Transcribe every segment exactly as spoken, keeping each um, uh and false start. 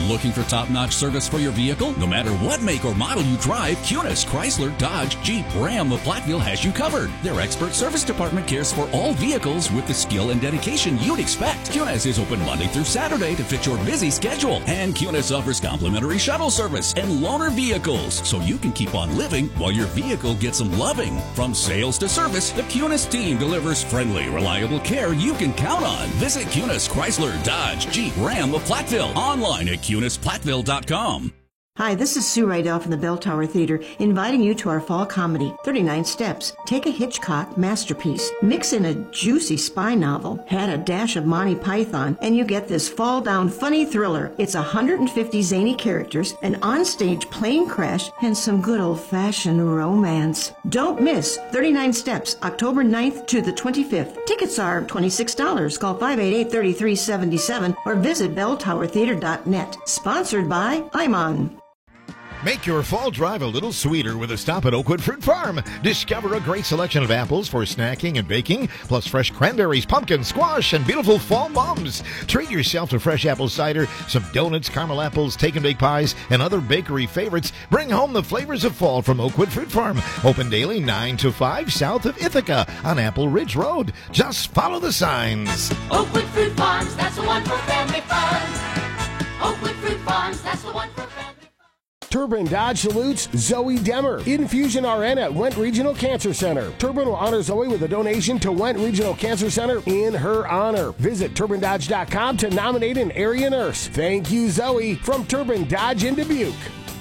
Looking for top-notch service for your vehicle? No matter what make or model you drive, Kunis, Chrysler, Dodge, Jeep, Ram of Platteville has you covered. Their expert service department cares for all vehicles with the skill and dedication you'd expect. Kunis is open Monday through Saturday to fit your busy schedule. And Kunis offers complimentary shuttle service and loaner vehicles, so you can keep on living while your vehicle gets some loving. From sales to service, the Kunis team delivers friendly, reliable care you can count on. Visit Kunis, Chrysler, Dodge, Jeep, Ram of Platteville. Online at kunis platteville dot com. Hi, this is Sue Rydell from the Bell Tower Theater, inviting you to our fall comedy, thirty-nine Steps. Take a Hitchcock masterpiece, mix in a juicy spy novel, add a dash of Monty Python, and you get this fall-down funny thriller. It's one hundred fifty zany characters, an onstage plane crash, and some good old-fashioned romance. Don't miss thirty-nine Steps, October ninth to the twenty-fifth. Tickets are twenty-six dollars. Call five eight eight, three three seven seven or visit bell tower theater dot net. Sponsored by Imon. Make your fall drive a little sweeter with a stop at Oakwood Fruit Farm. Discover a great selection of apples for snacking and baking, plus fresh cranberries, pumpkin, squash, and beautiful fall mums. Treat yourself to fresh apple cider, some donuts, caramel apples, take and bake pies, and other bakery favorites. Bring home the flavors of fall from Oakwood Fruit Farm. Open daily nine to five south of Ithaca on Apple Ridge Road. Just follow the signs. Oakwood Fruit Farms, that's the one for family fun. Oakwood Fruit Farms, that's the one for family fun. Turbin Dodge salutes Zoe Demmer, Infusion R N at Went Regional Cancer Center. Turbin will honor Zoe with a donation to Went Regional Cancer Center in her honor. Visit turbin dodge dot com to nominate an area nurse. Thank you, Zoe, from Turbin Dodge in Dubuque.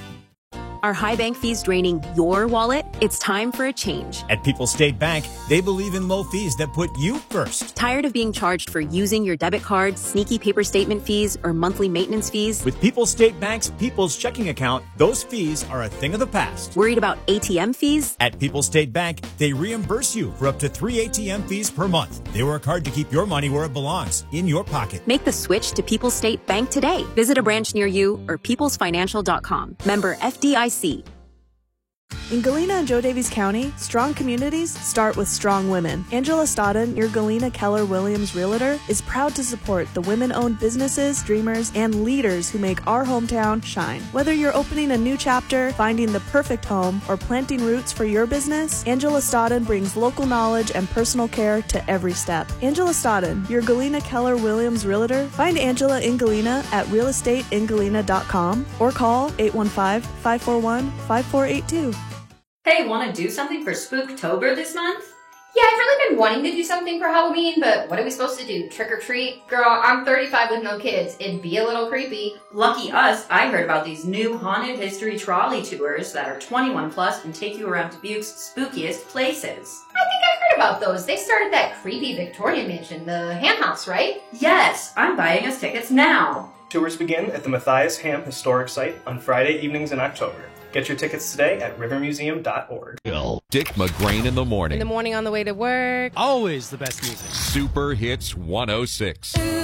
Are high bank fees draining your wallet? It's time for a change. At People's State Bank, they believe in low fees that put you first. Tired of being charged for using your debit card, sneaky paper statement fees, or monthly maintenance fees? With People's State Bank's People's Checking Account, those fees are a thing of the past. Worried about A T M fees? At People's State Bank, they reimburse you for up to three A T M fees per month. They work hard to keep your money where it belongs, in your pocket. Make the switch to People's State Bank today. Visit a branch near you or peoples financial dot com. Member F D I C. In Galena and Joe Davies County, strong communities start with strong women. Angela Stodden, your Galena Keller Williams realtor, is proud to support the women-owned businesses, dreamers, and leaders who make our hometown shine. Whether you're opening a new chapter, finding the perfect home, or planting roots for your business, Angela Stodden brings local knowledge and personal care to every step. Angela Stodden, your Galena Keller Williams realtor. Find Angela in Galena at real estate in galena dot com or call eight one five, five four one, five four eight two. Hey, want to do something for Spooktober this month? Yeah, I've really been wanting to do something for Halloween, but what are we supposed to do? Trick or treat? Girl, I'm thirty-five with no kids. It'd be a little creepy. Lucky us, I heard about these new haunted history trolley tours that are twenty-one plus and take you around Dubuque's spookiest places. I think I heard about those. They started that creepy Victorian mansion, the Ham House, right? Yes, I'm buying us tickets now. Tours begin at the Matthias Ham Historic Site on Friday evenings in October. Get your tickets today at river museum dot org. Dick McGrain in the morning. In the morning on the way to work. Always the best music. Super Hits one oh six.